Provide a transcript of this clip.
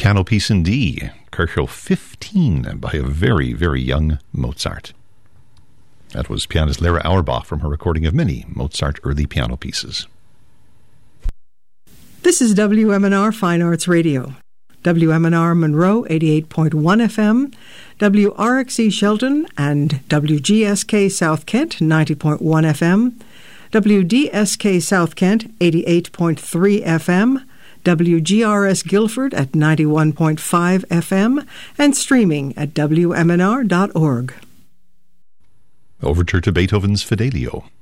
piano piece in D, Kercho 15 by a very, very young Mozart. That was pianist Lara Auerbach from her recording of many Mozart early piano pieces. This is WMNR Fine Arts Radio. WMNR Monroe 88.1 FM, WRXE Shelton and WGSK South Kent 90.1 FM, WDSK South Kent 88.3 FM, WGRS Guilford at 91.5 FM, and streaming at WMNR.org. Overture to Beethoven's Fidelio.